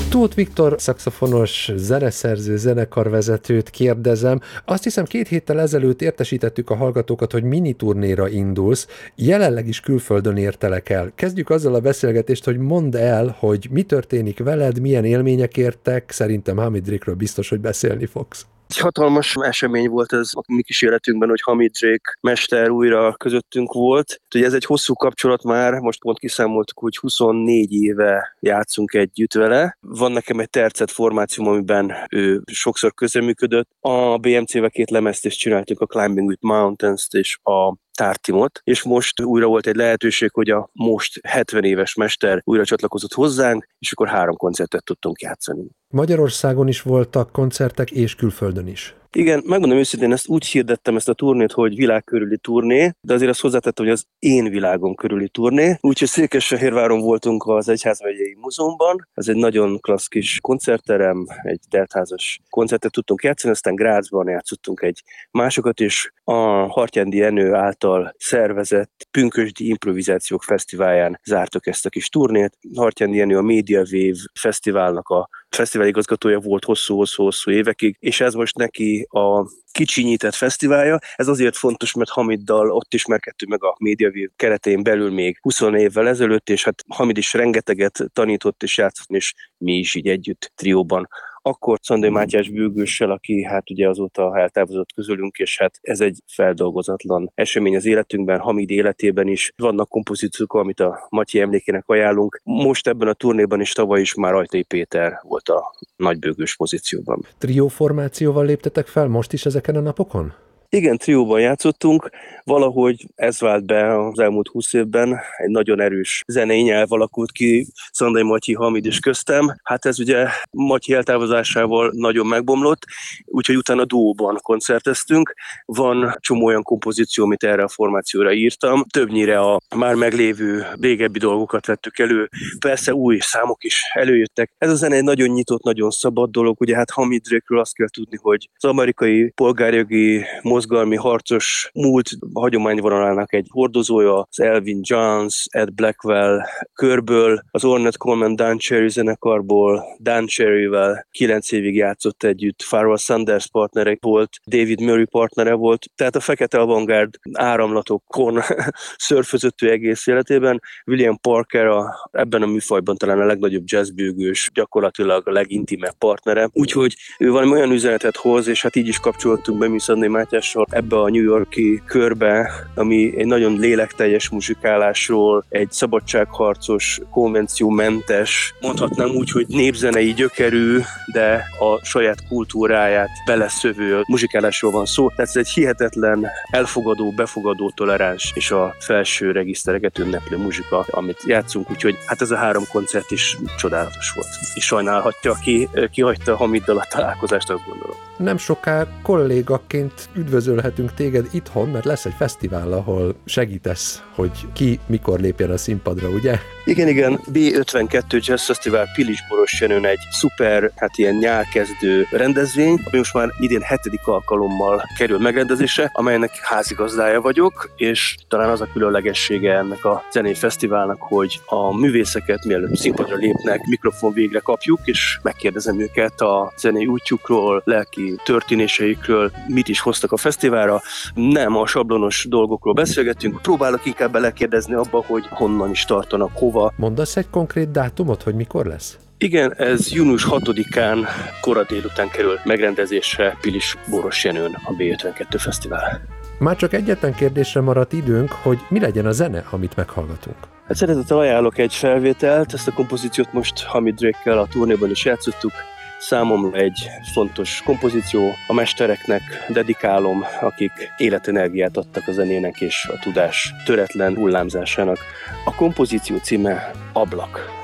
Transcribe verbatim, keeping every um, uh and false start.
Tóth Viktor, szaxofonos, zeneszerző, zenekarvezetőt kérdezem. Azt hiszem, két héttel ezelőtt értesítettük a hallgatókat, hogy mini turnéra indulsz. Jelenleg is külföldön értelek el. Kezdjük azzal a beszélgetést, hogy mondd el, hogy mi történik veled, milyen élmények értek. Szerintem Hamid Drake-ről biztos, hogy beszélni fogsz. Egy hatalmas esemény volt ez a mi kis életünkben, hogy Hamid Drake mester újra közöttünk volt. Ugye ez egy hosszú kapcsolat már, most pont kiszámoltuk, hogy huszonnégy éve játszunk együtt vele. Van nekem egy tercet formációm, amiben ő sokszor közreműködött. A bé em cé-vel két lemezt is csináltunk, a Climbing with Mountains-t és a Tártimot, és most újra volt egy lehetőség, hogy a most hetven éves mester újra csatlakozott hozzánk, és akkor három koncertet tudtunk játszani. Magyarországon is voltak koncertek, és külföldön is. Igen, megmondom őszintén, ezt úgy hirdettem ezt a turnét, hogy világ körüli turné, de azért azt hozzátettem, hogy az én világom körüli turné. Úgyhogy Székesfehérváron voltunk az Egyházmegyei Múzeumban, ez egy nagyon klassz kis koncertterem, egy teltházas koncertet tudtunk játszani, aztán Grazban játszottunk egy másokat, és a Hartjándy Ennő által szervezett Pünkösdi Improvizációk Fesztiválján zártuk ezt a kis turnét. Hartjándy Ennő a Media Wave Fesztiválnak a fesztivál igazgatója volt hosszú-hosszú-hosszú évekig, és ez most neki a kicsinyített fesztiválja. Ez azért fontos, mert Hamiddal ott ismerkedtünk meg a Media Wave keretein belül még húsz évvel ezelőtt, és hát Hamid is rengeteget tanított és játszott, és mi is így együtt trióban. Akkor Szandai Mátyás bőgőssel, aki hát ugye azóta eltávozott közülünk, és hát ez egy feldolgozatlan esemény az életünkben, Hamid életében is. Vannak kompozíciók, amit a Matyi emlékének ajánlunk. Most ebben a turnéban is, tavaly is már Ajtai Péter volt a nagybőgős pozícióban. Trió formációval léptetek fel most is ezeken a napokon? Igen, trióban játszottunk, valahogy ez vált be az elmúlt húsz évben, egy nagyon erős zenei nyelv alakult ki Szandai, Matyi, Hamid és köztem. Hát ez ugye Matyi eltávozásával nagyon megbomlott, úgyhogy utána duóban koncerteztünk. Van csomó olyan kompozíció, amit erre a formációra írtam. Többnyire a már meglévő régebbi dolgokat vettük elő, persze új számok is előjöttek. Ez a zene egy nagyon nyitott, nagyon szabad dolog, ugye hát Hamid Drake-ről azt kell tudni, hogy az amerikai polgárjogi mozgalmi harcos múlt hagyományvonalának egy hordozója, az Elvin Jones, Ed Blackwell körből, az Ornette Coleman Dan Cherry zenekarból, Dan Cherryvel kilenc évig játszott együtt, Pharrell Sanders partnere volt, David Murray partnere volt, tehát a fekete avantgárd áramlatokon szörfözött ő egész életében. William Parker a, ebben a műfajban talán a legnagyobb jazzbőgős, gyakorlatilag a legintimebb partnere, úgyhogy ő valami olyan üzenetet hoz, és hát így is kapcsoltunk be mi Szandai Mátyással ebbe a New York-i körbe, ami egy nagyon lélekteljes muzsikálásról, egy szabadságharcos, konvenciómentes, mondhatnám úgy, hogy népzenei gyökerű, de a saját kultúráját beleszövő muzsikálásról van szó. Tehát ez egy hihetetlen, elfogadó, befogadó, toleráns és a felső regisztereket ünneplő muzsika, amit játszunk, úgyhogy hát ez a három koncert is csodálatos volt. És sajnálhatja, aki kihagyta Hamiddal a találkozást, azt gondolom. Nem soká kollégaként üdvözölhetünk téged itthon, mert lesz egy fesztivál, ahol segítesz, hogy ki mikor lépjen a színpadra, ugye? Igen, igen, bé ötvenkettő Jazz Fesztivál Pilisborosjenőn egy szuper, hát ilyen nyálkezdő rendezvény, ami most már idén hetedik alkalommal kerül megrendezésre, amelynek házigazdája vagyok, és talán az a különlegessége ennek a zenei fesztiválnak, hogy a művészeket mielőtt színpadra lépnek, mikrofon végre kapjuk, és megkérdezem őket a zenei útjukról, lelki történéseikről, mit is hoztak a fesztiválra. Nem a sablonos dolgokról beszélgetünk, próbálok inkább belekérdezni abba, hogy honnan is tartanak, hova. Mondasz egy konkrét dátumot, hogy mikor lesz? Igen, ez június hatodikán kora délután kerül megrendezésre Pilisborosjenőn a bé ötvenkettő Fesztivál. Már csak egyetlen kérdésre maradt időnk, hogy mi legyen a zene, amit meghallgatunk. Hát szeretettel ajánlok egy felvételt, ezt a kompozíciót most Hamid Drake-kel a turnéban is játszottuk. Számomra egy fontos kompozíció, a mestereknek dedikálom, akik életenergiát adtak a zenének és a tudás töretlen hullámzásának. A kompozíció címe Ablak.